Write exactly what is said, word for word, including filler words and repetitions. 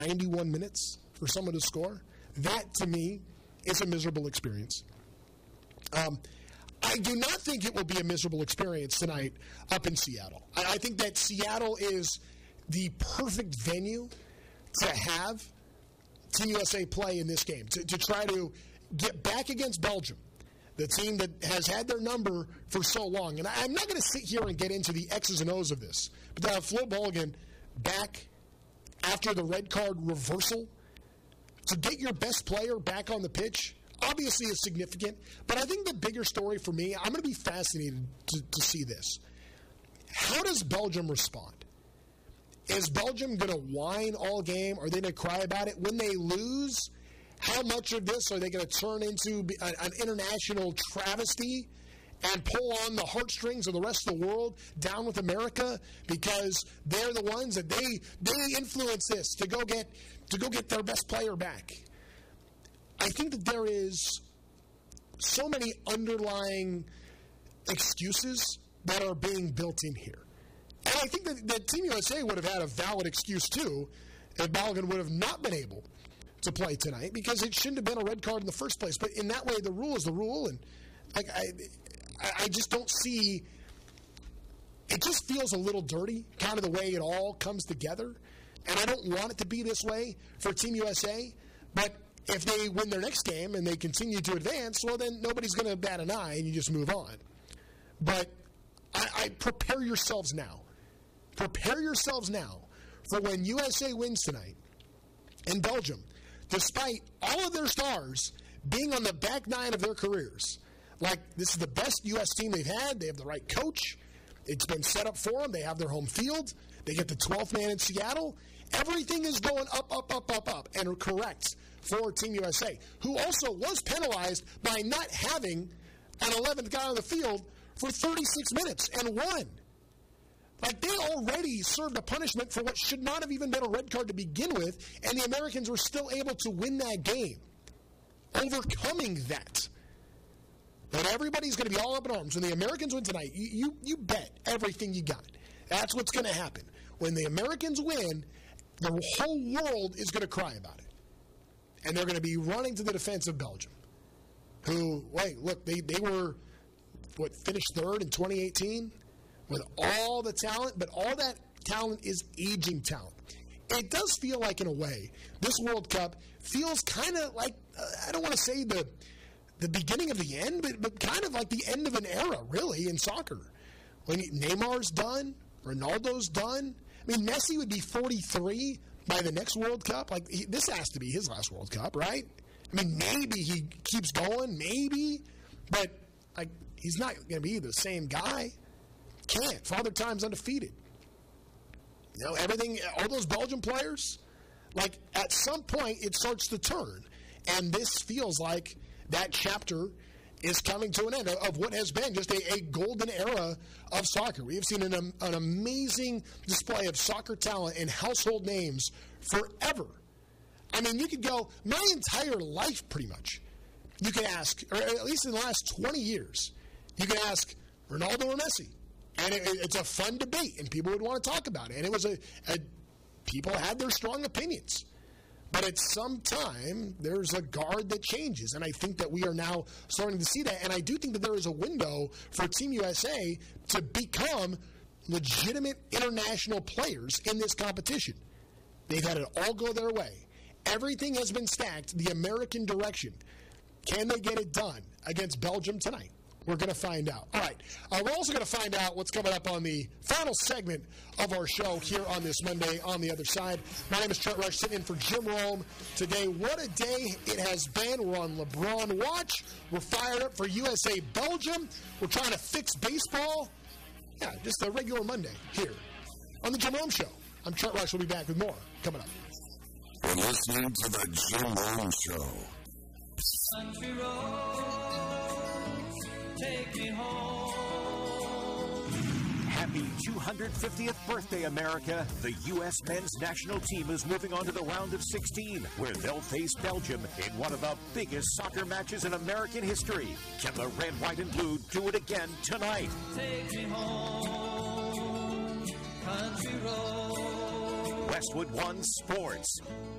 ninety-one minutes for someone to score. That, to me, is a miserable experience. Um, I do not think it will be a miserable experience tonight up in Seattle. I, I think that Seattle is the perfect venue to have Team U S A play in this game, to, to try to get back against Belgium, the team that has had their number for so long. And I'm not going to sit here and get into the X's and O's of this, but to have Flo Mulligan back after the red card reversal, to get your best player back on the pitch, obviously is significant. But I think the bigger story for me, I'm going to be fascinated to, to see this. How does Belgium respond? Is Belgium going to whine all game? Are they going to cry about it? When they lose, how much of this are they going to turn into an international travesty and pull on the heartstrings of the rest of the world down with America because they're the ones that they they influence this to go get to go get their best player back? I think that there is so many underlying excuses that are being built in here. And I think that, that Team U S A would have had a valid excuse, too, if Balogun would have not been able to play tonight, because it shouldn't have been a red card in the first place. But in that way, the rule is the rule, and like, I, I just don't see – it just feels a little dirty, kind of the way it all comes together. And I don't want it to be this way for Team U S A, but if they win their next game and they continue to advance, well, then nobody's going to bat an eye and you just move on. But I, I prepare yourselves now. Prepare yourselves now for when U S A wins tonight and Belgium, despite all of their stars being on the back nine of their careers. Like, this is the best U S team they've had. They have the right coach. It's been set up for them. They have their home field. They get the twelfth man in Seattle. Everything is going up, up, up, up, up, and correct for Team U S A, who also was penalized by not having an eleventh guy on the field for thirty-six minutes and won. Like, they already served a punishment for what should not have even been a red card to begin with, and the Americans were still able to win that game, overcoming that. But everybody's going to be all up in arms. When the Americans win tonight, you, you, you bet everything you got. That's what's going to happen. When the Americans win, the whole world is going to cry about it. And they're going to be running to the defense of Belgium, who, wait, look, they, they were, what, finished third in twenty eighteen with all the talent, but all that talent is aging talent. It does feel like, in a way, this World Cup feels kind of like, uh, I don't want to say the the beginning of the end, but, but kind of like the end of an era, really, in soccer. When Neymar's done, Ronaldo's done. I mean, Messi would be forty-three by the next World Cup. Like, he, this has to be his last World Cup, right? I mean, maybe he keeps going, maybe, but like, he's not going to be the same guy. Can't. Father Time's undefeated. You know, everything, all those Belgian players, like, at some point it starts to turn. And this feels like that chapter is coming to an end of what has been just a, a golden era of soccer. We have seen an, um, an amazing display of soccer talent and household names forever. I mean, you could go my entire life pretty much. You could ask, or at least in the last twenty years, you could ask Ronaldo or Messi. And it, it's a fun debate, and people would want to talk about it. And it was a, a people had their strong opinions. But at some time, there's a guard that changes, and I think that we are now starting to see that. And I do think that there is a window for Team U S A to become legitimate international players in this competition. They've had it all go their way. Everything has been stacked the American direction. Can they get it done against Belgium tonight? We're going to find out. All right. Uh, we're also going to find out what's coming up on the final segment of our show here on this Monday on the other side. My name is Trent Rush, sitting in for Jim Rome today. What a day it has been. We're on LeBron watch. We're fired up for U S A Belgium. We're trying to fix baseball. Yeah, just a regular Monday here on the Jim Rome Show. I'm Trent Rush. We'll be back with more coming up. You're listening to the Jim Rome Show. Country roads, take me home. Happy two hundred fiftieth birthday, America. The U S men's national team is moving on to the round of sixteen, where they'll face Belgium in one of the biggest soccer matches in American history. Can the red, white, and blue do it again tonight? Take me home, country roads. Westwood One Sports.